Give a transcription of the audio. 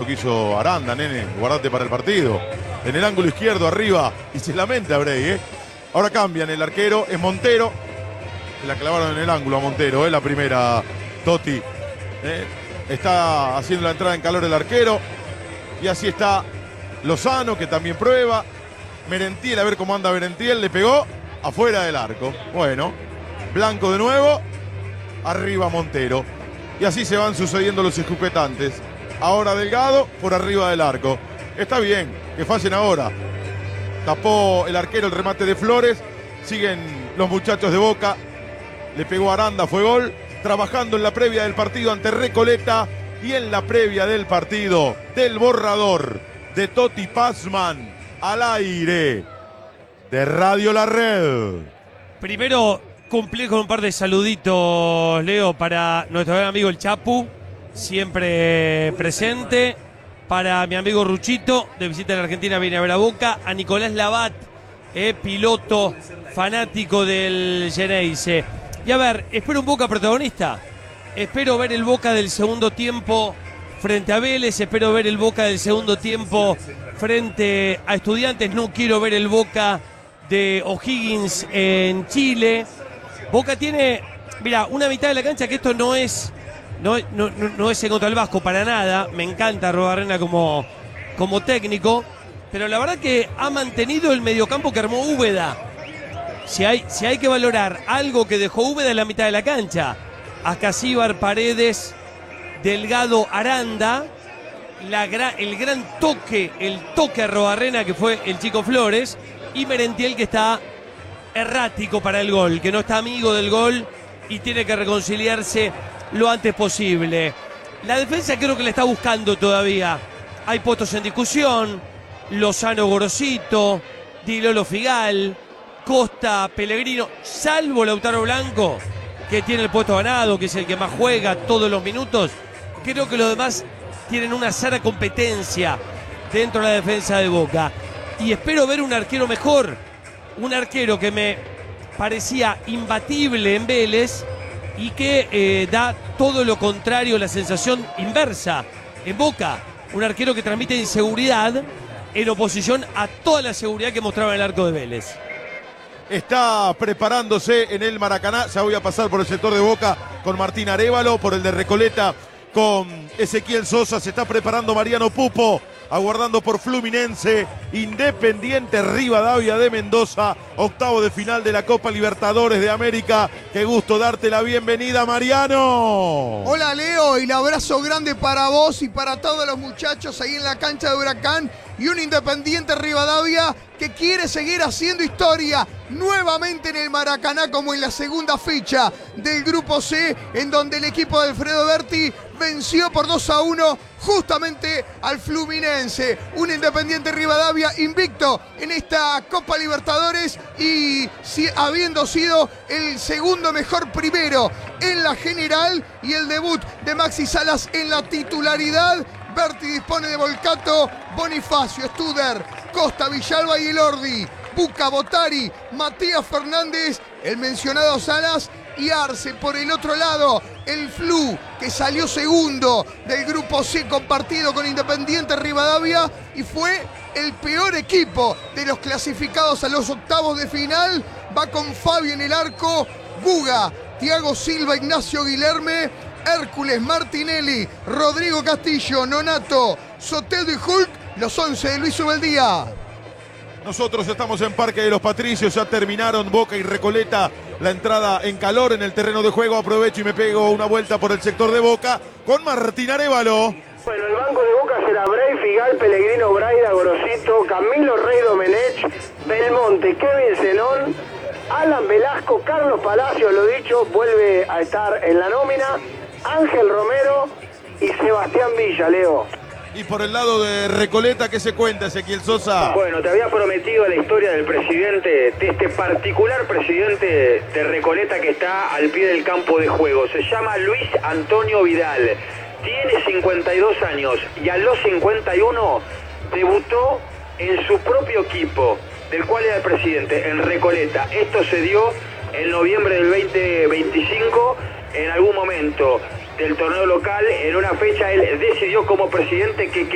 que hizo Aranda, nene. Guardate para el partido. En el ángulo izquierdo, arriba. Y se lamenta Brey, Ahora cambian el arquero, es Montero. Se la clavaron en el ángulo a Montero, la primera, Totti. Está haciendo la entrada en calor el arquero. Y así está Lozano, que también prueba. Merentiel, a ver cómo anda Merentiel. Le pegó afuera del arco. Bueno, Blanco de nuevo. Arriba Montero. Y así se van sucediendo los escupetantes. Ahora Delgado por arriba del arco. Está bien, que fallen ahora. Tapó el arquero el remate de Flores. Siguen los muchachos de Boca. Le pegó Aranda, fue gol. Trabajando en la previa del partido ante Recoleta. Y en la previa del partido del borrador de Totti Pazman al aire de Radio La Red. Primero, cumplir con un par de saluditos, Leo, para nuestro gran amigo el Chapu, siempre presente. Para mi amigo Ruchito, de visita en la Argentina, viene a ver a Boca. A Nicolás Labat, piloto fanático del Geneise. Y a ver, espero un Boca protagonista. Espero ver el Boca del segundo tiempo frente a Vélez. Espero ver el Boca del segundo tiempo frente a Estudiantes. No quiero ver el Boca de O'Higgins en Chile. Boca tiene, mira, una mitad de la cancha que esto no es en contra del Vasco para nada. Me encanta Arruabarrena como técnico, pero la verdad que ha mantenido el mediocampo que armó Úbeda. Si hay que valorar algo que dejó Úbeda en la mitad de la cancha, Ascasíbar, Paredes, Delgado, Aranda, el gran toque, el toque a Arruabarrena que fue el Chico Flores, y Merentiel, que está errático para el gol, que no está amigo del gol y tiene que reconciliarse lo antes posible. La defensa creo que le está buscando todavía. Hay puestos en discusión: Lozano, Gorosito, Di Lolo, Figal, Costa, Pellegrino, salvo Lautaro Blanco, que tiene el puesto ganado, que es el que más juega todos los minutos. Creo que los demás tienen una sana competencia dentro de la defensa de Boca. Y espero ver un arquero mejor. Un arquero que me parecía imbatible en Vélez y que da todo lo contrario, la sensación inversa en Boca. Un arquero que transmite inseguridad en oposición a toda la seguridad que mostraba en el arco de Vélez. Está preparándose en el Maracaná. Ya voy a pasar por el sector de Boca con Martín Arévalo, por el de Recoleta con Ezequiel Sosa. Se está preparando Mariano Pupo, aguardando por Fluminense, Independiente Rivadavia de Mendoza, octavo de final de la Copa Libertadores de América. Qué gusto darte la bienvenida, Mariano. Hola, Leo, y el abrazo grande para vos y para todos los muchachos ahí en la cancha de Huracán, y un Independiente Rivadavia que quiere seguir haciendo historia nuevamente en el Maracaná, como en la segunda fecha del Grupo C, en donde el equipo de Alfredo Berti venció por 2-1 justamente al Fluminense. Un Independiente Rivadavia invicto en esta Copa Libertadores y habiendo sido el segundo mejor primero en la general, y el debut de Maxi Salas en la titularidad. Berti dispone de Volcato, Bonifacio, Studer, Costa, Villalba y Elordi, Buca, Botari, Matías Fernández, el mencionado Salas y Arce. Por el otro lado, el Flu, que salió segundo del Grupo C compartido con Independiente Rivadavia y fue el peor equipo de los clasificados a los octavos de final. Va con Fabi en el arco, Guga, Thiago Silva, Ignacio Guilherme, Hércules, Martinelli, Rodrigo Castillo, Nonato, Soteldo y Hulk, los 11 de Luis Ubeldía. Nosotros estamos en Parque de los Patricios, ya terminaron Boca y Recoleta la entrada en calor en el terreno de juego. Aprovecho y me pego una vuelta por el sector de Boca con Martín Arévalo. Bueno, el banco de Boca será Brey, Figal, Pellegrino, Braida, Gorosito, Camilo Rey Domenech, Belmonte, Kevin Zenón, Alan Velasco, Carlos Palacio, lo dicho, vuelve a estar en la nómina, Ángel Romero y Sebastián Villa, Leo. Y por el lado de Recoleta, ¿qué se cuenta, Ezequiel Sosa? Bueno, te había prometido la historia del presidente, de este particular presidente de Recoleta que está al pie del campo de juego. Se llama Luis Antonio Vidal. Tiene 52 años y a los 51 debutó en su propio equipo, del cual era el presidente, en Recoleta. Esto se dio en noviembre del 2025, en algún momento del torneo local, en una fecha él decidió como presidente que